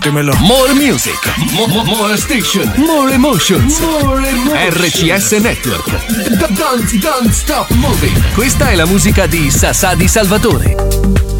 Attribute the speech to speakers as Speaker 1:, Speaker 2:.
Speaker 1: Mettimelo.
Speaker 2: More music, more station, more emotions. RCS Network. Don't stop moving. Questa è la musica di Sasà di Salvatore.